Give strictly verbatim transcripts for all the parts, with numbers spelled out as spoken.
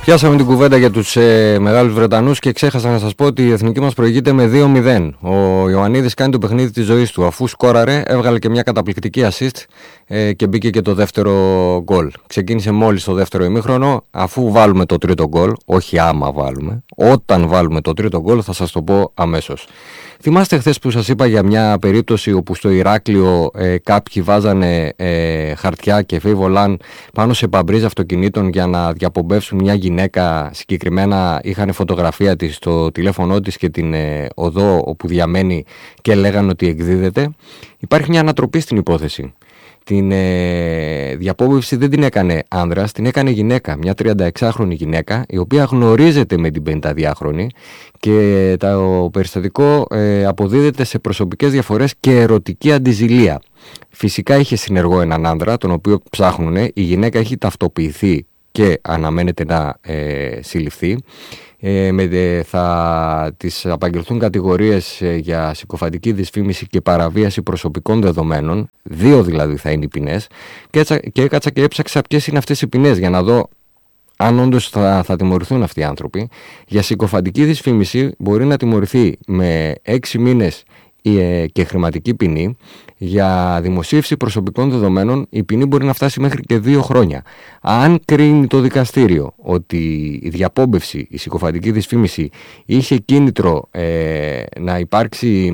Πιάσαμε την κουβέντα για τους ε, μεγάλους Βρετανούς και ξέχασα να σας πω ότι η εθνική μας προηγείται με δύο μηδέν. Ο Ιωαννίδης κάνει το παιχνίδι της ζωής του. Αφού σκόραρε, έβγαλε και μια καταπληκτική assist ε, και μπήκε και το δεύτερο γκολ. Ξεκίνησε μόλις το δεύτερο ημίχρονο. Αφού βάλουμε το τρίτο γκολ, όχι άμα βάλουμε, όταν βάλουμε το τρίτο γκολ θα σας το πω αμέσως. Θυμάστε χθες που σας είπα για μια περίπτωση όπου στο Ηράκλειο ε, κάποιοι βάζανε ε, χαρτιά και φίβολαν πάνω σε παμπρίζ αυτοκινήτων για να διαπομπεύσουν μια γυναίκα, συγκεκριμένα είχαν φωτογραφία της στο τηλέφωνό της και την ε, οδό όπου διαμένει και λέγανε ότι εκδίδεται. Υπάρχει μια ανατροπή στην υπόθεση. Την ε, διαπόμπευση δεν την έκανε άνδρας, την έκανε γυναίκα, μια τριανταεξάχρονη γυναίκα η οποία γνωρίζεται με την πενηνταδυάχρονη και το περιστατικό ε, αποδίδεται σε προσωπικές διαφορές και ερωτική αντιζηλία. Φυσικά είχε συνεργό έναν άνδρα τον οποίο ψάχνουν, η γυναίκα έχει ταυτοποιηθεί και αναμένεται να ε, συλληφθεί. Ε, με, ε, θα τις απαγγελθούν κατηγορίες ε, για συκοφαντική δυσφήμιση και παραβίαση προσωπικών δεδομένων. Δύο δηλαδή θα είναι οι ποινές. Και, έτσι, και έκατσα και έψαξα ποιες είναι αυτές οι ποινές για να δω αν όντως θα, θα τιμωρηθούν αυτοί οι άνθρωποι. Για συκοφαντική δυσφήμιση μπορεί να τιμωρηθεί με έξι μήνες ε, και χρηματική ποινή. Για δημοσίευση προσωπικών δεδομένων η ποινή μπορεί να φτάσει μέχρι και δύο χρόνια. Αν κρίνει το δικαστήριο ότι η διαπόμπευση, η συκοφαντική δυσφήμιση είχε κίνητρο ε, να υπάρξει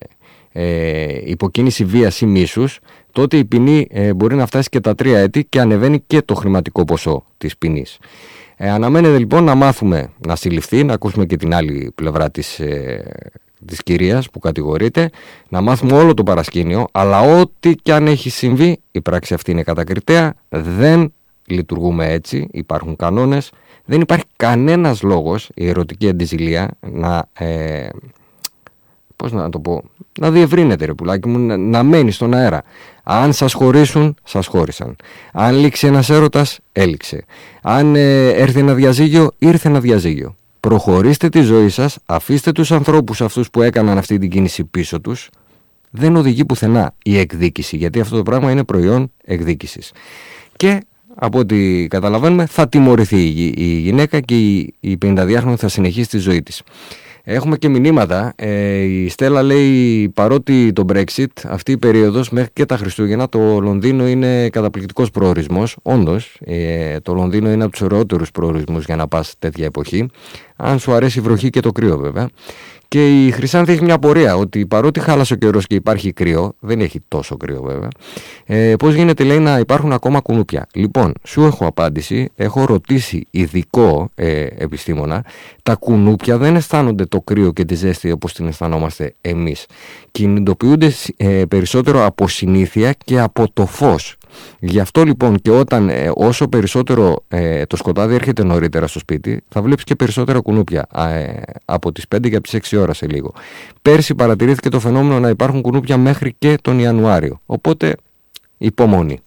ε, υποκίνηση βίας ή μίσους, τότε η ποινή ε, μπορεί να φτάσει και τα τρία έτη και ανεβαίνει και το χρηματικό ποσό της ποινής. Ε, αναμένεται λοιπόν να μάθουμε να συλληφθεί, να ακούσουμε και την άλλη πλευρά της ε, της κυρίας που κατηγορείται, να μάθουμε όλο το παρασκήνιο, αλλά ό,τι και αν έχει συμβεί, η πράξη αυτή είναι κατακριτέα, δεν λειτουργούμε έτσι, υπάρχουν κανόνες, δεν υπάρχει κανένας λόγος η ερωτική αντιζηλία να, ε, πώς να το πω, να διευρύνεται ρε πουλάκι μου, να, να μένει στον αέρα. Αν σας χωρίσουν, σας χώρισαν. Αν λήξει ένας έρωτας, έληξε. Αν ε, έρθει ένα διαζύγιο, ήρθε ένα διαζύγιο. Προχωρήστε τη ζωή σας, αφήστε τους ανθρώπους αυτούς που έκαναν αυτή την κίνηση πίσω τους. Δεν οδηγεί πουθενά η εκδίκηση, γιατί αυτό το πράγμα είναι προϊόν εκδίκησης. Και από ό,τι καταλαβαίνουμε θα τιμωρηθεί η γυναίκα και η πενηνταδυάχρονη θα συνεχίσει τη ζωή της. Έχουμε και μηνύματα. Ε, η Στέλλα λέει παρότι το Brexit, αυτή η περίοδος μέχρι και τα Χριστούγεννα, το Λονδίνο είναι καταπληκτικός προορισμός. Όντως, ε, το Λονδίνο είναι από τους ωραιότερους προορισμούς για να πας τέτοια εποχή. Αν σου αρέσει η βροχή και το κρύο βέβαια. Και η Χρυσάνθη έχει μια απορία ότι παρότι χάλασε ο καιρός και υπάρχει κρύο, δεν έχει τόσο κρύο βέβαια, ε, πώς γίνεται λέει να υπάρχουν ακόμα κουνούπια. Λοιπόν, σου έχω απάντηση, έχω ρωτήσει ειδικό ε, επιστήμονα, τα κουνούπια δεν αισθάνονται το κρύο και τη ζέστη όπως την αισθανόμαστε εμείς. Κινητοποιούνται ε, περισσότερο από συνήθεια και από το φως. Γι' αυτό λοιπόν και όταν ε, όσο περισσότερο ε, το σκοτάδι έρχεται νωρίτερα στο σπίτι, θα βλέπεις και περισσότερα κουνούπια ε, από τις πέντε και από τις έξι ώρα σε λίγο. Πέρσι παρατηρήθηκε το φαινόμενο να υπάρχουν κουνούπια μέχρι και τον Ιανουάριο. Οπότε υπομονή.